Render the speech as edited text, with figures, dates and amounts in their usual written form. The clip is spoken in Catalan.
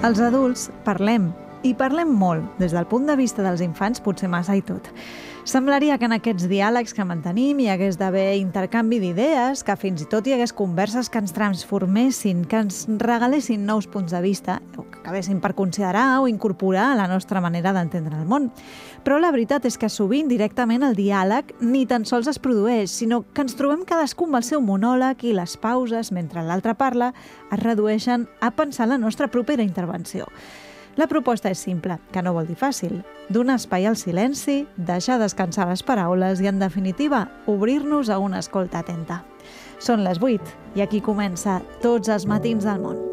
Els adults parlem, i parlem molt. Des del punt de vista dels infants, potser massa i tot. Semblaria que en aquests diàlegs que mantenim hi hagués d'haver intercanvi d'idees, que fins i tot hi hagués converses que ens transformessin, que ens regalessin nous punts de vista, o que acabessin per considerar o incorporar a la nostra manera d'entendre el món. Però la veritat és que sovint directament el diàleg ni tan sols es produeix, sinó que ens trobem cadascú amb el seu monòleg i les pauses, mentre l'altre parla, es redueixen a pensar la nostra propera intervenció. La proposta és simple, que no vol dir fàcil. Donar espai al silenci, deixar descansar les paraules i, en definitiva, obrir-nos a una escolta atenta. Són les 8 i aquí comença Tots els matins del món.